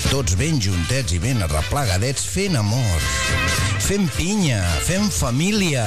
tots ben juntets i ben arreplegadets fent amor, fent pinya, fent família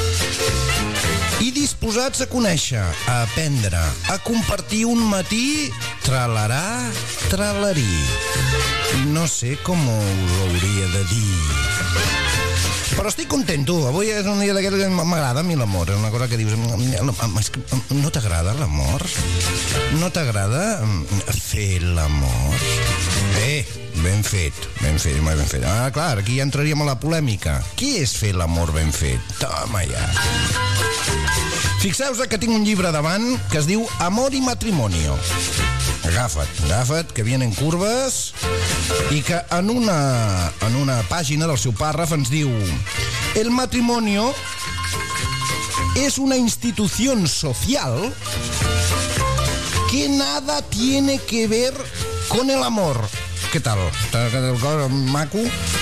i disposats a conèixer, a aprendre, a compartir un matí tralarà, tralarí. No sé com us ho hauria de dir, però estic content, tu. Avui és un dia d'aquest que m'agrada a mi l'amor. És una cosa que dius... No t'agrada l'amor? No t'agrada fer l'amor? Ben fet. Ah, clar, aquí ja entraríem a la polèmica. Què és fer l'amor ben fet? Toma ja. Fixeu-vos que tinc un llibre davant que es diu Amor y Matrimonio. Agafa't, que vienen curves, i que en una pàgina del seu pàrraf ens diu: el matrimonio es una institución social que nada tiene que ver con el amor. Què tal? Està el cor maco?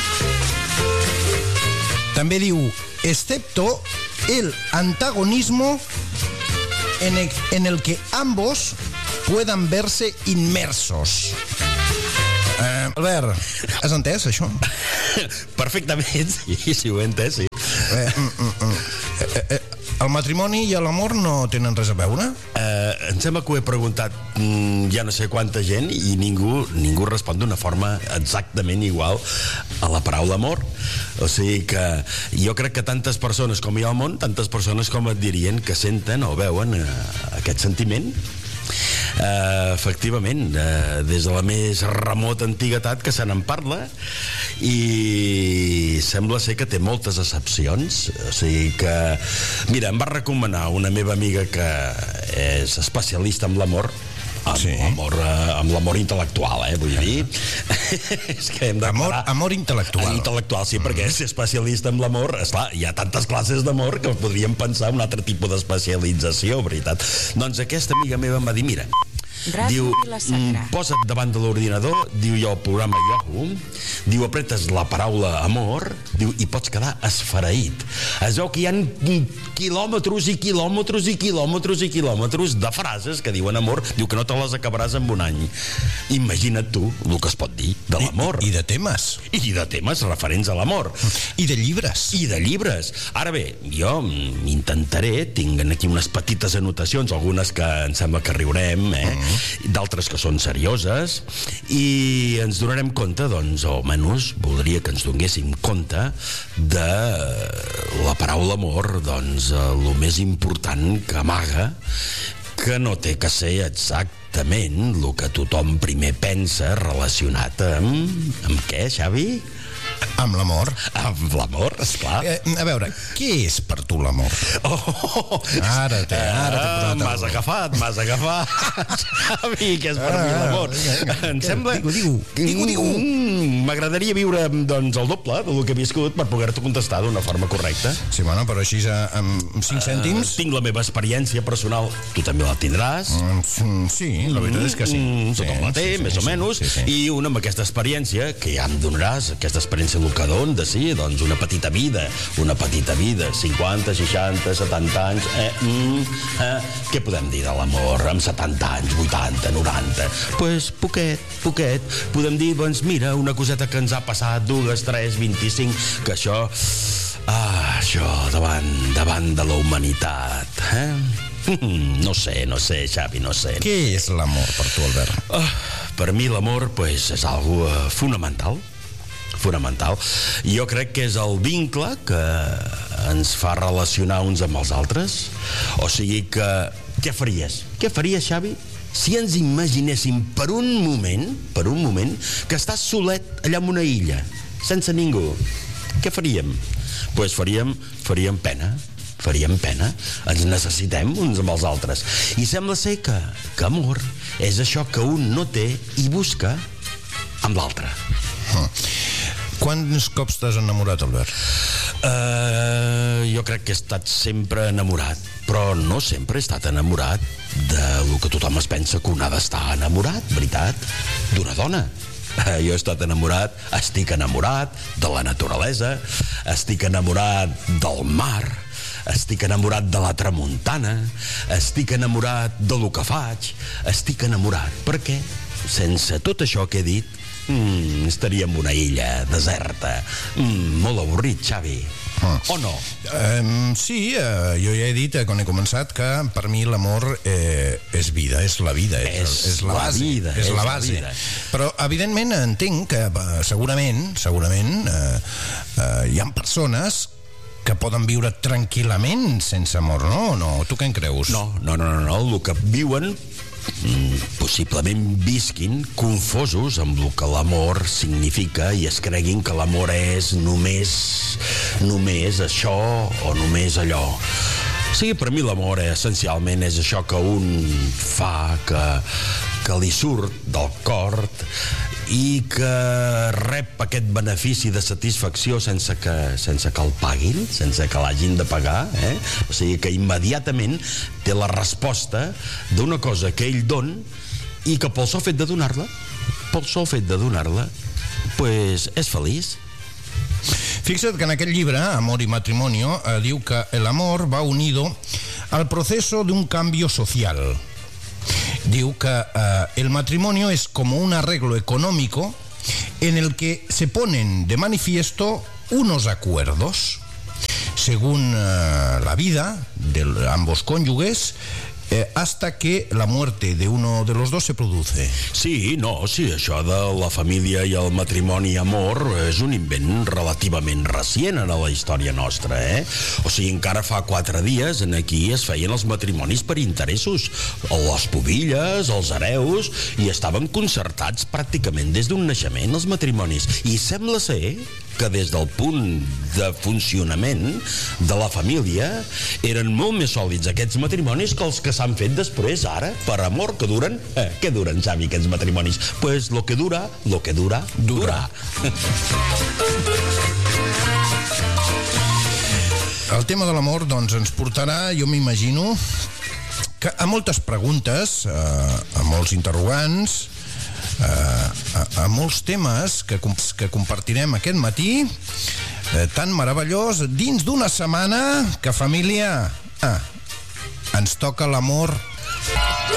També diu, excepto el antagonismo en el que ambos puedan verse inmersos. Albert, has entès això? Perfectament, sí, ho he entès, sí. El matrimoni i l'amor no tenen res a veure? Em sembla que ho he preguntat ja no sé quanta gent i ningú respon d'una forma exactament igual a la paraula amor. O sigui que jo crec que tantes persones com hi ha al món, tantes persones com et dirien que senten o veuen aquest sentiment. Efectivament, des de la més remota antiguitat que se n'en parla, i sembla ser que té moltes excepcions. O sigui que, mira, em va recomanar una meva amiga que és especialista en l'amor, amb l'amor intel·lectual, vull dir. És que hem amor intel·lectual. Intel·lectual, sí, perquè és especialista en l'amor. Esclar, hi ha tantes classes d'amor que podríem pensar un altre tipus d'especialització, veritat. Doncs aquesta amiga meva em va dir, mira, diu, posa't davant de l'ordinador, diu, jo el programa Yahoo, diu, apretes la paraula amor, diu, i pots quedar esfereït. Es veu que hi ha quilòmetres i quilòmetres i quilòmetres i quilòmetres de frases que diuen amor, diu que no te les acabaràs en un any. Imagina't tu el que es pot dir de l'amor. I de temes. I de temes referents a l'amor. I de llibres. I de llibres. Ara bé, jo intentaré, tinc aquí unes petites anotacions, algunes que em sembla que riurem, d'altres que són serioses, i ens donarem compte, doncs, o almenys voldria que ens donéssim compte de la paraula amor, doncs, el més important que amaga, que no té que ser exactament el que tothom primer pensa relacionat amb què, Xavi? Amb l'amor. Amb l'amor, esclar. A veure, què és per tu l'amor? Ara t'he posat. M'has agafat. Xavi, què és per mi l'amor? Em sembla... Digue-ho. M'agradaria viure, doncs, el doble del que he viscut per poder-te contestar d'una forma correcta. Sí, bueno, però així amb 5 cèntims... Tinc la meva experiència personal, tu també la tindràs. Sí, la veritat és que sí. Tothom la té, més o menys. I una amb aquesta experiència, que ja em donaràs, aquesta experiència el que dona, sí, doncs una petita vida, 50, 60, 70 anys, què podem dir de l'amor amb 70 anys, 80, 90? Pues poquet, podem dir, doncs mira, una coseta que ens ha passat, 2, 3, 25, que això davant de la humanitat, No sé, Xavi, no sé. Què és l'amor per tu, Albert? Per mi l'amor, pues, és algo fonamental. Jo crec que és el vincle que ens fa relacionar uns amb els altres. O sigui que, què faries, Xavi, si ens imaginéssim per un moment que estàs solet allà en una illa, sense ningú? Què faríem? Doncs faríem pena. Ens necessitem uns amb els altres. I sembla ser que amor és això que un no té i busca amb l'altre. Quants cops t'has enamorat, Albert? Jo crec que he estat sempre enamorat, però no sempre he estat enamorat del que tothom es pensa que un ha d'estar enamorat, veritat, d'una dona. Jo estic enamorat de la naturalesa, estic enamorat del mar, estic enamorat de la tramuntana, estic enamorat de lo que faig, estic enamorat, perquè sense tot això que he dit estaria en una illa deserta. Molt avorrit, Xavi. O no? Sí, jo ja he dit quan he començat que per mi l'amor és vida, és la vida, és la base. És la base. Però evidentment entenc que segurament hi ha persones que poden viure tranquil·lament sense amor, no? No, tu què en creus? No, el que viuen possiblement visquin confosos amb el que l'amor significa i es creguin que l'amor és només això o només allò. Sí, per mi l'amor essencialment és això que un fa, que li surt del cor i que rep aquest benefici de satisfacció sense que el paguin, sense que l'hagin de pagar, O sigui que immediatament té la resposta d'una cosa que ell don i que pel sol fet de donar-la, pues és feliç. Fixa't que en aquest llibre, Amor y Matrimonio, diu que el amor va unido al proceso de un cambio social. Diu que el matrimonio es como un arreglo económico en el que se ponen de manifiesto unos acuerdos según la vida de ambos cónyuges hasta que la muerte de uno de los dos se produce. Sí, això de la família i el matrimoni i amor és un invent relativament recient en la història nostra, O sigui, encara fa 4 dies en aquí es feien els matrimonis per interessos. Les pubilles, els hereus, i estaven concertats pràcticament des d'un naixement, els matrimonis. I sembla ser que des del punt de funcionament de la família eren molt més sòlids aquests matrimonis que els que s'han fet després, ara, per amor, que duren. Què duren, Xavi, aquests matrimonis? Pues lo que dura. El tema de l'amor, doncs, ens portarà, jo m'imagino, que a moltes preguntes, a molts interrogants, a molts temes que compartirem aquest matí, tan meravellós, dins d'una setmana que, família, ens toca l'amor